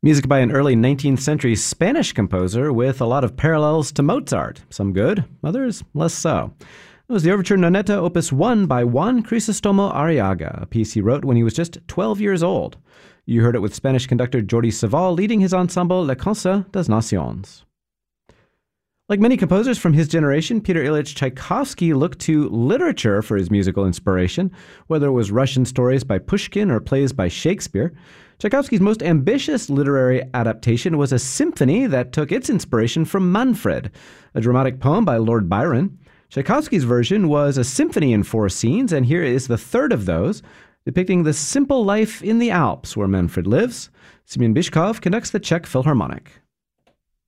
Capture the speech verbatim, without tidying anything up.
Music by an early nineteenth century Spanish composer with a lot of parallels to Mozart. Some good, others less so. It was the Overture Nonetta Opus one by Juan Crisostomo Arriaga, a piece he wrote when he was just twelve years old. You heard it with Spanish conductor Jordi Savall leading his ensemble Le Concert des Nations. Like many composers from his generation, Peter Ilyich Tchaikovsky looked to literature for his musical inspiration, whether it was Russian stories by Pushkin or plays by Shakespeare. Tchaikovsky's most ambitious literary adaptation was a symphony that took its inspiration from Manfred, a dramatic poem by Lord Byron. Tchaikovsky's version was a symphony in four scenes, and here is the third of those, depicting the simple life in the Alps where Manfred lives. Semyon Bychkov conducts the Czech Philharmonic.